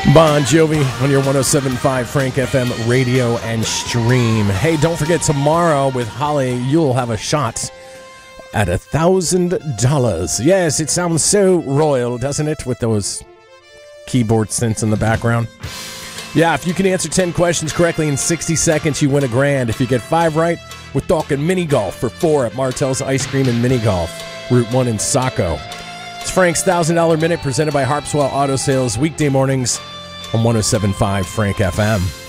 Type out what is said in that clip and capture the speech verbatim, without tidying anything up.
Bon Jovi on your one oh seven point five Frank F M radio and stream. Hey, don't forget, tomorrow with Holly, you'll have a shot at a thousand dollars. Yes, it sounds so royal, doesn't it, with those keyboard synths in the background? Yeah, if you can answer ten questions correctly in sixty seconds, you win a grand. If you get five right, we're talking mini golf for four at Martell's Ice Cream and Mini Golf, Route one in Saco. It's Frank's one thousand dollars Minute presented by Harpswell Auto Sales, weekday mornings on one oh seven point five Frank F M.